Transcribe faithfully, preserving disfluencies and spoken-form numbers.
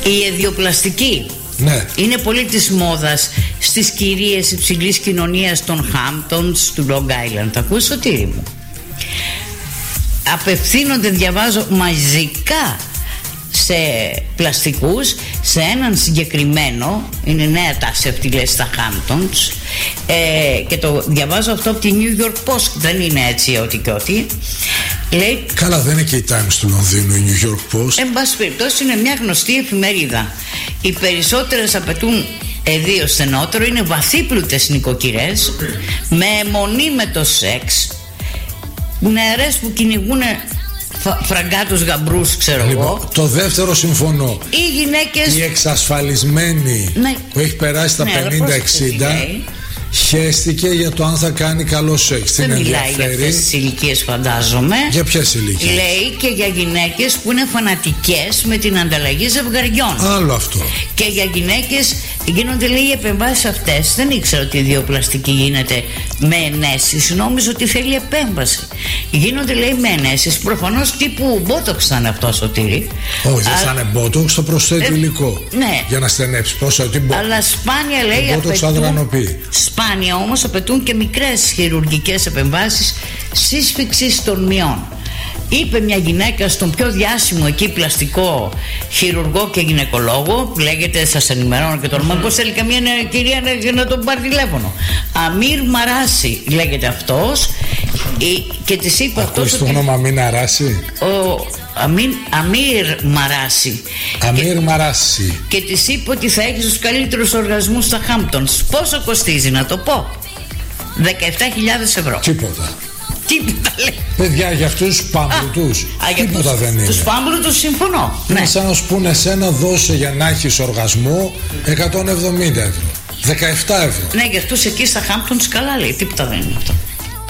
Η εδιοπλαστική. Ναι. Είναι πολύ της μόδας στις κυρίες υψηλής κοινωνίας των Hamptons του Long Island. Τα ακούς, Σωτήρη μου? Απευθύνονται, διαβάζω, μαζικά σε πλαστικούς, σε έναν συγκεκριμένο, είναι νέα τάση αυτή, λέει, στα Hamptons, ε, και το διαβάζω αυτό από τη New York Post, δεν είναι έτσι ό,τι και ό,τι. Λέει, καλά, δεν είναι και η Times του Λονδίνου, η New York Post. εν πάση περιπτώσει, είναι μια γνωστή εφημερίδα. Οι περισσότερες απαιτούν εδίο στενότερο, είναι βαθύπλουτες νοικοκυρές με αιμονή με το σεξ, νεαρές που κυνηγούν φραγκάτους γαμπρούς, ξέρω λοιπόν, εγώ. Το δεύτερο συμφωνώ. Οι γυναίκες, η εξασφαλισμένη, ναι, που έχει περάσει τα ναι, πενήντα εξήντα, χέστηκε για το αν θα κάνει καλό σεξ. Δεν μιλάει για αυτές τις ηλικίες, φαντάζομαι. Για ποιες ηλικίες? Λέει και για γυναίκες που είναι φανατικές με την ανταλλαγή ζευγαριών. Άλλο αυτό. Και για γυναίκες γίνονται, λέει, οι επεμβάσεις αυτές. Δεν ήξερα ότι η ιδιοπλαστική γίνεται με ενέσεις. Νόμιζα ότι θέλει επέμβαση. Γίνονται, λέει, με ενέσεις. Προφανώς τύπου μπότοξ θα είναι αυτό, Σωτήρη. Όχι, δεν θα είναι μπότοξ, το προσθέτει ε, υλικό. Ναι. Για να στενέψει. Πόσο τι μπότοξ. Αλλά σπάνια, λέει, μπότοξ αδρανοποιεί. Σπάνια όμως απαιτούν και μικρές χειρουργικές επεμβάσεις σύσφυξης των μειών. Είπε μια γυναίκα στον πιο διάσημο εκεί πλαστικό χειρουργό και γυναικολόγο, που λέγεται, σας ενημερώνω και το όνομα, πως θέλει καμία κυρία να, να τον πάρει τηλέφωνο. Αμίρ Μαράση λέγεται αυτός, και της είπε αυτός. Ακούεις το όνομα Αμίρ Μαράση? Ο Αμίρ, Αμίρ Μαράση. Αμίρ και, Μαράση. Και της είπε ότι θα έχει τους καλύτερους οργασμούς στα Hamptons. Πόσο κοστίζει, να το πω? δεκαεπτά χιλιάδες ευρώ. Τίποτα. Τίποτα, λέει. Παιδιά, για αυτούς τους πάμπλουτους τίποτα τους, δεν είναι. Τους πάμπλουτους συμφωνώ. Είναι ναι. σαν να σου πούνε εσένα, δώσε για να έχεις οργασμό εκατόν εβδομήντα ευρώ. δεκαεπτά ευρώ. Ναι, για αυτούς εκεί στα Hamptons καλά, λέει. Τίποτα δεν είναι αυτό.